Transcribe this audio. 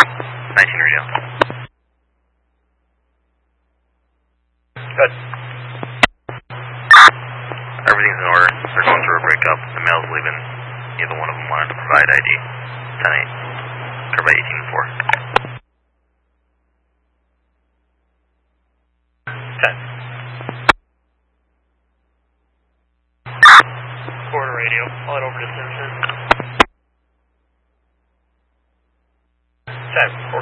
19 radio. Good. Everything's in order. They're going through a breakup. The mail's leaving. Neither one of them wanted to provide ID. 10-8. Or by 18-4. Okay. Quarter radio. I'll head over to Simpson. 10.